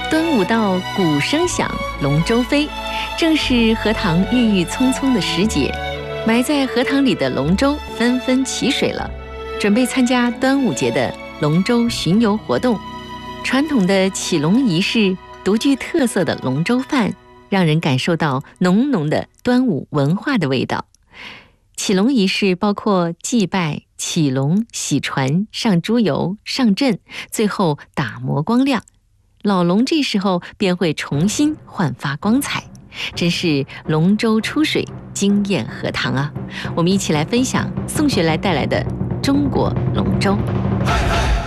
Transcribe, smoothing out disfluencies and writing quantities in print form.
端午到，鼓声响，龙舟飞，正是荷塘郁郁葱葱的时节。埋在荷塘里的龙舟纷纷起水了，准备参加端午节的龙舟巡游活动。传统的起龙仪式，独具特色的龙舟饭，让人感受到浓浓的端午文化的味道。起龙仪式包括祭拜、起龙、洗船、上猪油、上阵，最后打磨光亮。老龙这时候便会重新焕发光彩，真是龙舟出水，惊艳荷塘啊！我们一起来分享宋学来带来的中国龙舟。